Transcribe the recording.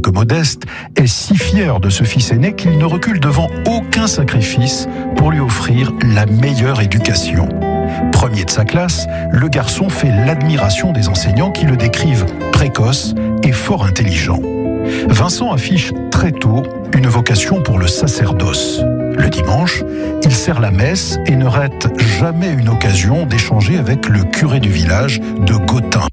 que modeste, est si fier de ce fils aîné qu'il ne recule devant aucun sacrifice pour lui offrir la meilleure éducation. Premier de sa classe, le garçon fait l'admiration des enseignants qui le décrivent précoce et fort intelligent. Vincent affiche très tôt une vocation pour le sacerdoce. Le dimanche, il sert la messe et ne rate jamais une occasion d'échanger avec le curé du village de Gottin.